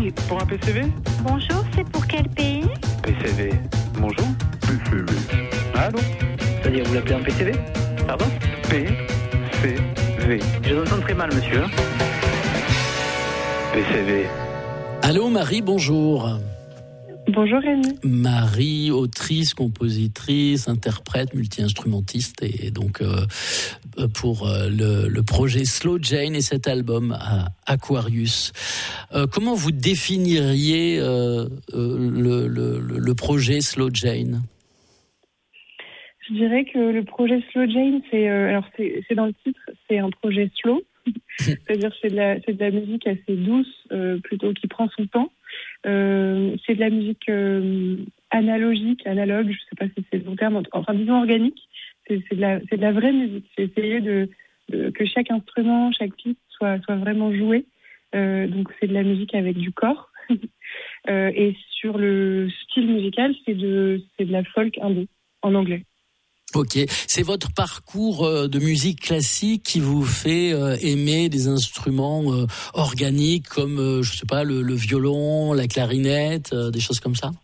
Oui, pour un PCV? Bonjour, c'est pour quel pays? PCV. Bonjour. PCV. Allô? C'est-à-dire, vous l'appelez un PCV? Pardon? PCV. Je vous entends très mal, monsieur. PCV. Allô Marie, bonjour. Bonjour Rémi. Marie, autrice, compositrice, interprète, multi-instrumentiste et donc pour le projet Slow Jane et cet album Aquarius. Comment vous définiriez le projet Slow Jane? Je dirais que le projet Slow Jane, c'est dans le titre, c'est un projet slow. C'est-à-dire que c'est de la musique assez douce, plutôt qui prend son temps. C'est de la musique analogue, je sais pas si c'est le bon terme, enfin disons organique. C'est de la vraie musique. C'est essayer que chaque instrument, chaque piste soit vraiment joué. Donc c'est de la musique avec du corps. Et sur le style musical, c'est de la folk indé en anglais. Ok, c'est votre parcours de musique classique qui vous fait aimer des instruments organiques comme, je sais pas, le violon, la clarinette, des choses comme ça?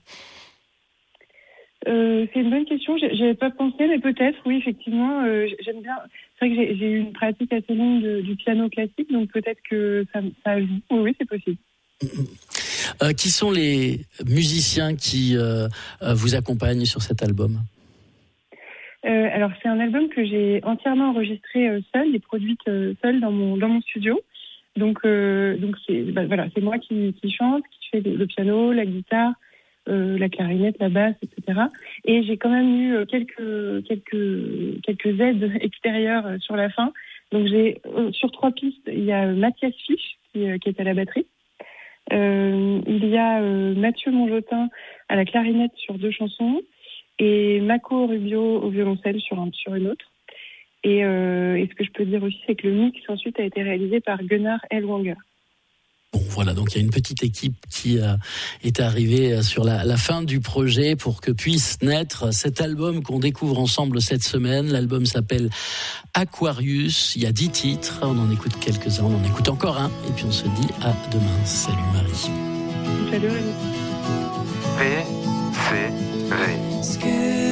C'est une bonne question. J'avais pas pensé, mais peut-être, oui, effectivement. J'aime bien. C'est vrai que j'ai eu une pratique assez longue du piano classique, donc peut-être que ça joue. Oui, c'est possible. Qui sont les musiciens qui vous accompagnent sur cet album? Alors c'est un album que j'ai entièrement enregistré seule et produite seule dans mon studio. Donc c'est moi qui chante, qui fais le piano, la guitare, la clarinette, la basse, etc. Et j'ai quand même eu quelques aides extérieures sur la fin. Donc j'ai sur 3 pistes, il y a Mathias Fisch qui est à la batterie. Il y a Mathieu Monjotin à la clarinette sur 2 chansons. Et Mako Rubio au violoncelle sur une autre. Et ce que je peux dire aussi, c'est que le mix ensuite a été réalisé par Gunnar Elwanger. Bon, voilà, donc il y a une petite équipe qui est arrivée sur la fin du projet pour que puisse naître cet album qu'on découvre ensemble cette semaine. L'album s'appelle Aquarius, il y a 10 titres, on en écoute quelques-uns, on en écoute encore un, et puis on se dit à demain. Salut Marie. Salut Rémi. PCV.